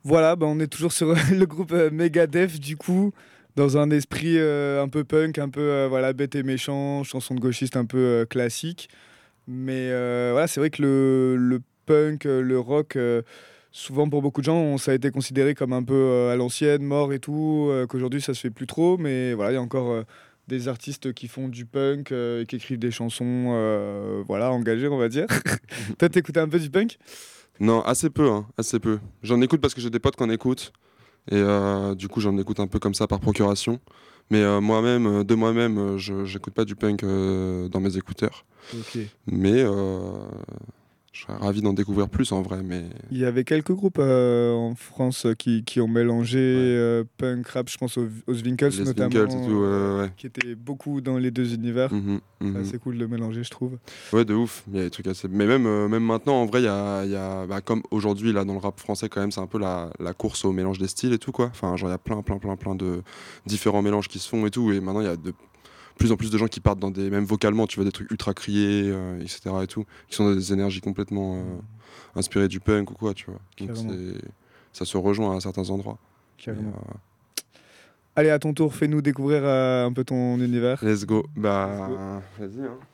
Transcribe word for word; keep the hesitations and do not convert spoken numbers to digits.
Voilà, bah, on est toujours sur le groupe euh, Megadeth du coup, dans un esprit euh, un peu punk, un peu euh, voilà, bête et méchant, chanson de gauchiste un peu euh, classique. Mais euh, voilà, c'est vrai que le, le punk, euh, le rock, euh, souvent pour beaucoup de gens, on- ça a été considéré comme un peu euh, à l'ancienne, mort et tout, euh, qu'aujourd'hui ça se fait plus trop. Mais voilà, il y a encore euh, des artistes qui font du punk euh, et qui écrivent des chansons euh, voilà, engagées, on va dire. Toi, t'écoutais un peu du punk? Non, assez peu, hein, assez peu. J'en écoute parce que j'ai des potes qui en écoutent. Et euh, du coup, j'en écoute un peu comme ça par procuration. Mais euh, moi-même, euh, de moi-même, euh, je j'écoute pas du punk euh, dans mes écouteurs. Ok. Mais euh, je serais ravi d'en découvrir plus en vrai. Mais Il y avait quelques groupes euh, en France euh, qui, qui ont mélangé ouais. euh, punk rap, je pense aux, aux Winkles Les Winkles et tout, notamment, euh, ouais, ouais. qui étaient beaucoup dans les deux univers. Mhm, C'est mhm. assez cool de mélanger, je trouve. Ouais, de ouf. Il y a des trucs assez. Mais même, euh, même maintenant, en vrai, il y a, il y a bah, comme aujourd'hui, là, dans le rap français, quand même, c'est un peu la, la course au mélange des styles et tout, quoi. Enfin, genre, il y a plein, plein, plein, plein de différents mélanges qui se font et tout. Et maintenant, il y a de plus en plus de gens qui partent dans des. Même vocalement, tu vois, des trucs ultra criés, euh, et cetera et tout. Qui sont dans des énergies complètement euh, Mm, inspirées du punk ou quoi, tu vois. Donc, carrément, c'est. Ça se rejoint à certains endroits. Mais, carrément. euh, Allez, à ton tour, fais-nous découvrir euh, un peu ton univers. let's go. Let's go. Bah. Vas-y, hein.